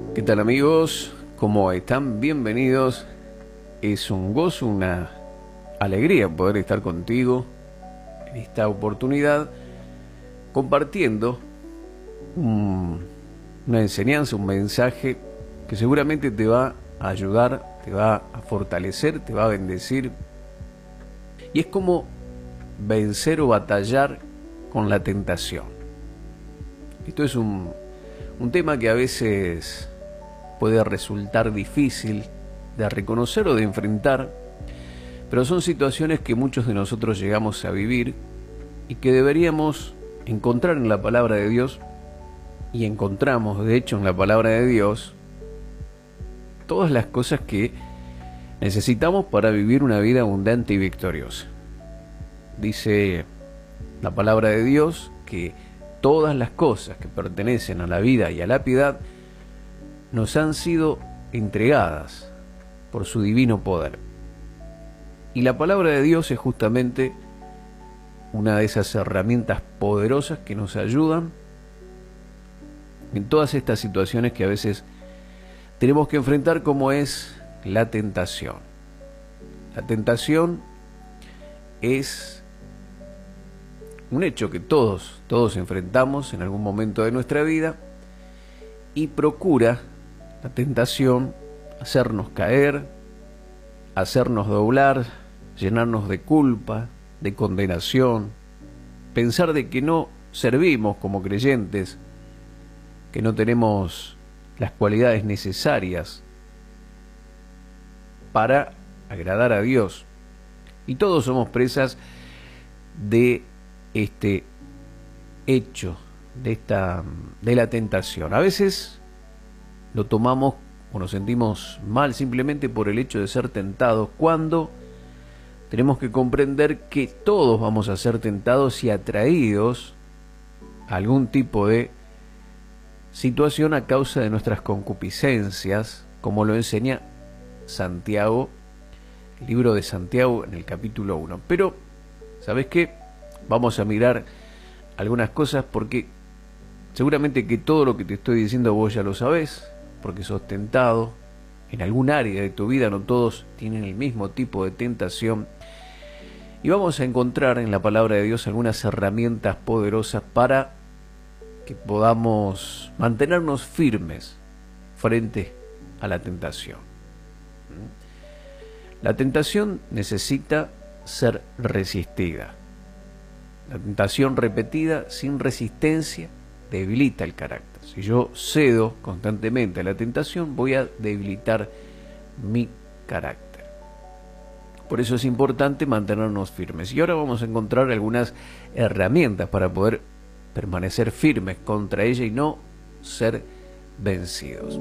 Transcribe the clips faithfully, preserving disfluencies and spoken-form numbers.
¿Qué tal, amigos? ¿Cómo están? Bienvenidos. Es un gozo, una alegría poder estar contigo en esta oportunidad compartiendo un- una enseñanza, un mensaje que seguramente te va a ayudar, te va a fortalecer, te va a bendecir. Y es como vencer o batallar con la tentación. Esto es un, un tema que a veces puede resultar difícil de reconocer o de enfrentar, pero son situaciones que muchos de nosotros llegamos a vivir y que deberíamos encontrar en la palabra de Dios, y encontramos de hecho en la palabra de Dios todas las cosas que necesitamos para vivir una vida abundante y victoriosa. Dice la palabra de Dios que todas las cosas que pertenecen a la vida y a la piedad nos han sido entregadas por su divino poder. Y la palabra de Dios es justamente una de esas herramientas poderosas que nos ayudan en todas estas situaciones que a veces tenemos que enfrentar, como es la tentación. La tentación es un hecho que todos, todos enfrentamos en algún momento de nuestra vida, y procura la tentación hacernos caer, hacernos doblar, llenarnos de culpa, de condenación, pensar de que no servimos como creyentes, que no tenemos las cualidades necesarias para agradar a Dios. Y todos somos presas de este hecho, de esta de la tentación. A veces lo tomamos o nos sentimos mal simplemente por el hecho de ser tentados, cuando tenemos que comprender que todos vamos a ser tentados y atraídos a algún tipo de situación a causa de nuestras concupiscencias, como lo enseña Santiago, el libro de Santiago en el capítulo uno. Pero, ¿sabes qué? Vamos a mirar algunas cosas, porque seguramente que todo lo que te estoy diciendo vos ya lo sabés, porque sos tentado en algún área de tu vida. No todos tienen el mismo tipo de tentación, y vamos a encontrar en la palabra de Dios algunas herramientas poderosas para que podamos mantenernos firmes frente a la tentación. La tentación necesita ser resistida. La tentación repetida sin resistencia debilita el carácter. Si yo cedo constantemente a la tentación, voy a debilitar mi carácter. Por eso es importante mantenernos firmes. Y ahora vamos a encontrar algunas herramientas para poder permanecer firmes contra ella y no ser vencidos.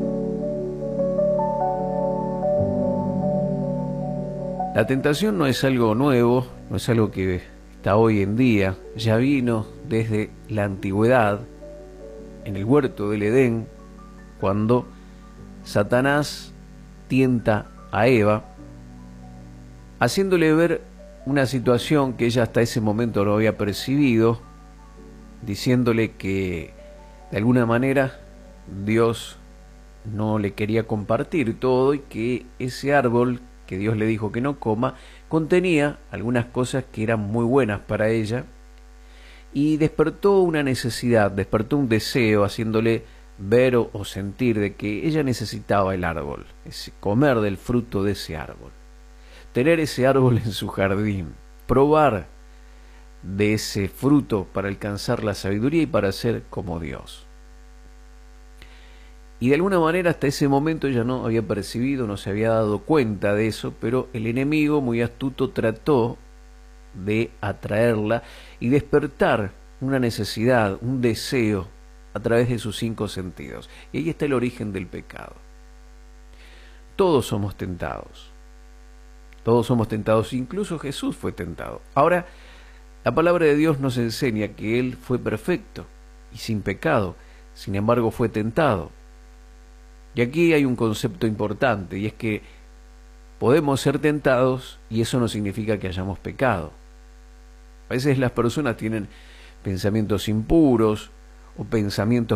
La tentación no es algo nuevo, no es algo que está hoy en día. Ya vino desde la antigüedad, en el huerto del Edén, cuando Satanás tienta a Eva, haciéndole ver una situación que ella hasta ese momento no había percibido, diciéndole que de alguna manera Dios no le quería compartir todo, y que ese árbol que Dios le dijo que no coma contenía algunas cosas que eran muy buenas para ella, y despertó una necesidad, despertó un deseo, haciéndole ver o, o sentir de que ella necesitaba el árbol, ese, comer del fruto de ese árbol, tener ese árbol en su jardín, probar de ese fruto para alcanzar la sabiduría y para ser como Dios. Y de alguna manera hasta ese momento ella no había percibido, no se había dado cuenta de eso, pero el enemigo, muy astuto, trató de atraerla y despertar una necesidad, un deseo a través de sus cinco sentidos. Y ahí está el origen del pecado. Todos somos tentados. Todos somos tentados, incluso Jesús fue tentado. Ahora, la palabra de Dios nos enseña que Él fue perfecto y sin pecado, sin embargo fue tentado. Y aquí hay un concepto importante, y es que podemos ser tentados y eso no significa que hayamos pecado. A veces las personas tienen pensamientos impuros o pensamientos